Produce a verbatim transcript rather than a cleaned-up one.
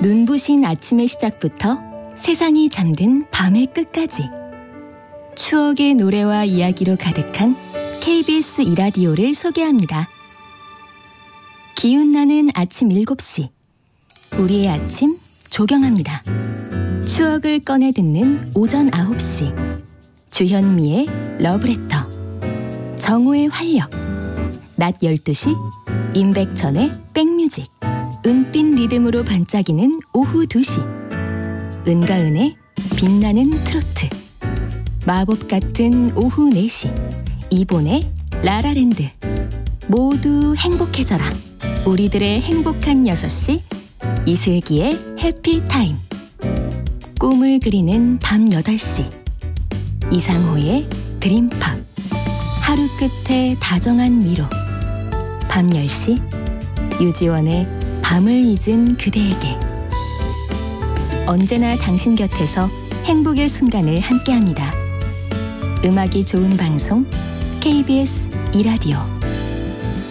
눈부신 아침의 시작부터 세상이 잠든 밤의 끝까지 추억의 노래와 이야기로 가득한 케이비에스 이라디오를 소개합니다. 기운나는 아침 일곱 시 우리의 아침 조경합니다. 추억을 꺼내 듣는 오전 아홉 시 주현미의 러브레터, 정우의 활력, 낮 열두 시 임백천의 백뮤직, 은빛 리듬으로 반짝이는 오후 두 시 은가은의 빛나는 트로트, 마법 같은 오후 네 시 이본의 라라랜드. 모두 행복해져라. 우리들의 행복한 여섯 시 이슬기의 해피타임. 꿈을 그리는 밤 여덟 시 이상호의 드림팝. 하루 끝에 다정한 위로. 밤 열 시 유지원의 밤을 잊은 그대에게. 언제나 당신 곁에서 행복의 순간을 함께합니다. 음악이 좋은 방송 케이비에스 이라디오.